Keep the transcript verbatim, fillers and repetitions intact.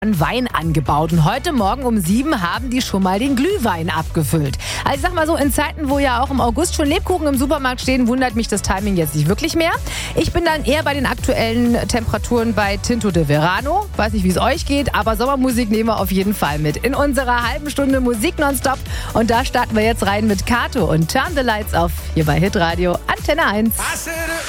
Wein angebaut und heute Morgen um sieben haben die schon mal den Glühwein abgefüllt. Also ich sag mal so, in Zeiten, wo ja auch im August schon Lebkuchen im Supermarkt stehen, wundert mich das Timing jetzt nicht wirklich mehr. Ich bin dann eher bei den aktuellen Temperaturen bei Tinto de Verano. Weiß nicht, wie es euch geht, aber Sommermusik nehmen wir auf jeden Fall mit. In unserer halben Stunde Musik nonstop und da starten wir jetzt rein mit Kato und Turn the Lights Off hier bei Hitradio Antenne eins.